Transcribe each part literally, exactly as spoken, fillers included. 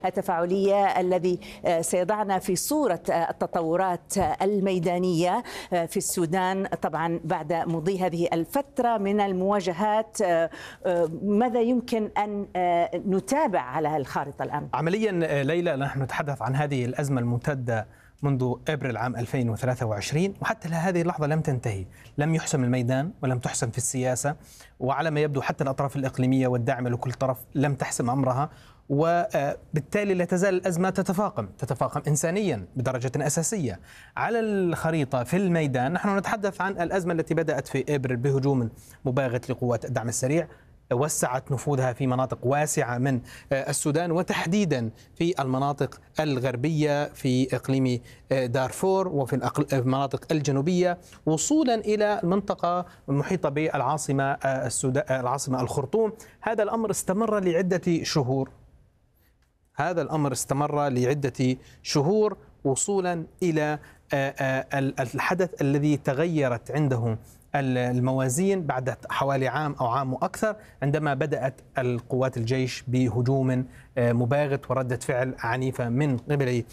التفاعلية الذي سيضعنا في صورة التطورات الميدانية في السودان طبعا بعد مضي هذه الفترة من المواجهات. ماذا يمكن أن نتابع على الخارطة الآن؟ عمليا ليلى، نحن نتحدث عن هذه الأزمة الممتدة منذ أبريل عام ألفين وثلاثة وعشرين، وحتى لهذه اللحظة لم تنتهي. لم يحسم الميدان ولم تحسم في السياسة، وعلى ما يبدو حتى الأطراف الإقليمية والداعمة لكل طرف لم تحسم أمرها، وبالتالي لا تزال الأزمة تتفاقم تتفاقم إنسانيا بدرجة أساسية. على الخريطة في الميدان نحن نتحدث عن الأزمة التي بدأت في أبريل بهجوم مباغت لقوات الدعم السريع، وسعت نفوذها في مناطق واسعة من السودان، وتحديدا في المناطق الغربية في إقليم دارفور وفي المناطق الجنوبية، وصولا إلى المنطقة المحيطة بالعاصمة السودان العاصمة الخرطوم. هذا الأمر استمر لعدة شهور هذا الأمر استمر لعدة شهور وصولا إلى الحدث الذي تغيرت عنده الموازين بعد حوالي عام أو عام وأكثر، عندما بدأت القوات الجيش بهجوم مباغت وردة فعل عنيفة من قبل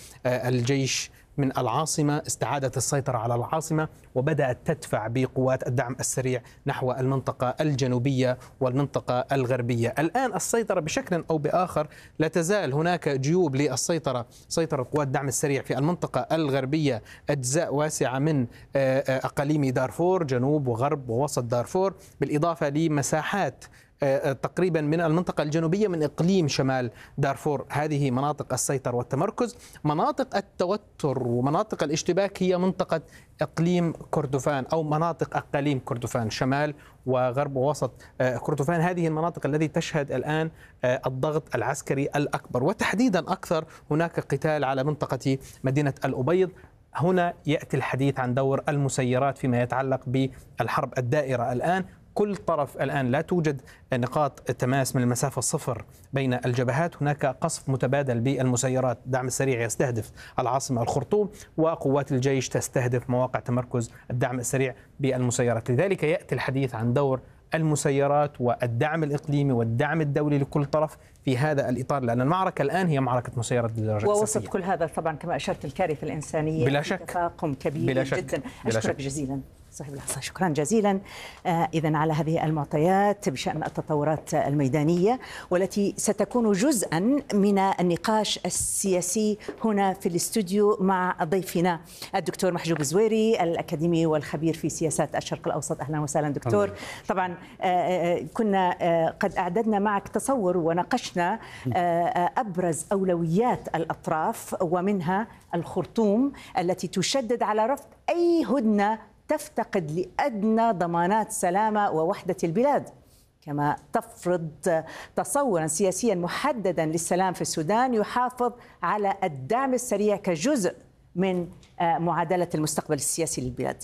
الجيش من العاصمة، استعادت السيطرة على العاصمة وبدأت تدفع بقوات الدعم السريع نحو المنطقة الجنوبية والمنطقة الغربية. الآن السيطرة بشكل أو بآخر لا تزال هناك جيوب للسيطرة، سيطرة قوات الدعم السريع في المنطقة الغربية أجزاء واسعة من أقاليم دارفور، جنوب وغرب ووسط دارفور، بالإضافة لمساحات تقريبا من المنطقة الجنوبية من إقليم شمال دارفور. هذه مناطق السيطرة والتمركز. مناطق التوتر ومناطق الاشتباك هي منطقة إقليم كردفان أو مناطق أقاليم كردفان، شمال وغرب ووسط كردفان. هذه المناطق التي تشهد الآن الضغط العسكري الأكبر، وتحديدا أكثر هناك قتال على منطقة مدينة الأبيض. هنا يأتي الحديث عن دور المسيرات فيما يتعلق بالحرب الدائرة. الآن كل طرف الآن لا توجد نقاط تماس من المسافة الصفر بين الجبهات، هناك قصف متبادل بالمسيرات. الدعم السريع يستهدف العاصمة الخرطوم، وقوات الجيش تستهدف مواقع تمركز الدعم السريع بالمسيرات. لذلك يأتي الحديث عن دور المسيرات والدعم الإقليمي والدعم الدولي لكل طرف في هذا الإطار، لأن المعركة الآن هي معركة مسيرات بدرجة أساسية. ووسط كل هذا طبعا كما أشرت الكارثة الإنسانية بلا شك تفاقم كبير بلا شك. جدا. بلا أشكرك شك. جزيلا صاحب الحصة، شكرا جزيلا. آه إذن على هذه المعطيات بشأن التطورات الميدانية والتي ستكون جزءا من النقاش السياسي هنا في الاستوديو مع ضيفنا الدكتور محجوب الزويري الأكاديمي والخبير في سياسات الشرق الأوسط. أهلا وسهلا دكتور. طبعا آه كنا آه قد أعددنا معك تصور وناقشنا آه أبرز أولويات الأطراف، ومنها الخرطوم التي تشدد على رفض أي هدنة تفتقد لأدنى ضمانات سلامة ووحدة البلاد، كما تفرض تصورا سياسيا محددا للسلام في السودان يحافظ على الدعم السريع كجزء من معادلة المستقبل السياسي للبلاد.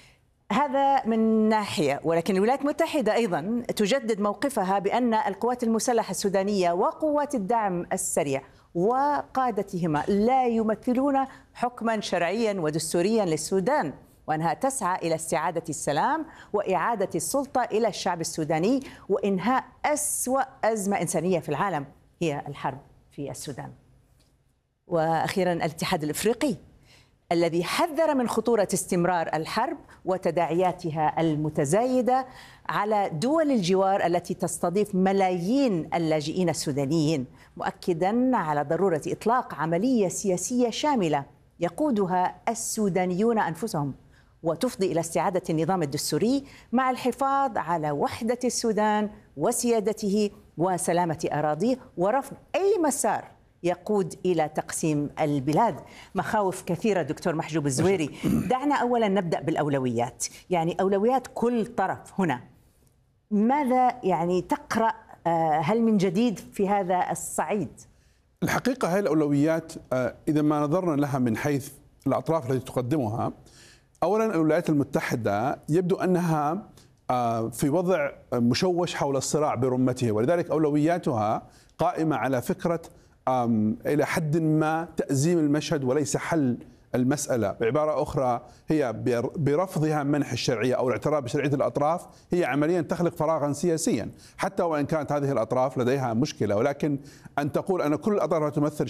هذا من ناحية، ولكن الولايات المتحدة أيضا تجدد موقفها بأن القوات المسلحة السودانية وقوات الدعم السريع وقادتهما لا يمثلون حكما شرعيا ودستوريا للسودان، وأنها تسعى إلى استعادة السلام وإعادة السلطة إلى الشعب السوداني وإنهاء أسوأ أزمة إنسانية في العالم هي الحرب في السودان. وأخيرا الاتحاد الإفريقي الذي حذر من خطورة استمرار الحرب وتداعياتها المتزايدة على دول الجوار التي تستضيف ملايين اللاجئين السودانيين، مؤكدا على ضرورة إطلاق عملية سياسية شاملة يقودها السودانيون أنفسهم وتفضي إلى استعادة النظام الدستوري مع الحفاظ على وحدة السودان وسيادته وسلامة أراضيه، ورفض أي مسار يقود إلى تقسيم البلاد. مخاوف كثيرة دكتور محجوب الزويري. دعنا أولا نبدأ بالأولويات، يعني أولويات كل طرف هنا. ماذا يعني تقرأ؟ هل من جديد في هذا الصعيد؟ الحقيقة هذه الأولويات إذا ما نظرنا لها من حيث الأطراف التي تقدمها، أولا الولايات المتحدة يبدو أنها في وضع مشوش حول الصراع برمته، ولذلك أولوياتها قائمة على فكرة إلى حد ما تأزيم المشهد وليس حل المسألة. بعبارة أخرى هي برفضها منح الشرعية أو الاعتراف بشرعية الأطراف هي عمليا تخلق فراغا سياسيا، حتى وإن كانت هذه الأطراف لديها مشكلة، ولكن أن تقول أن كل الأطراف تمثل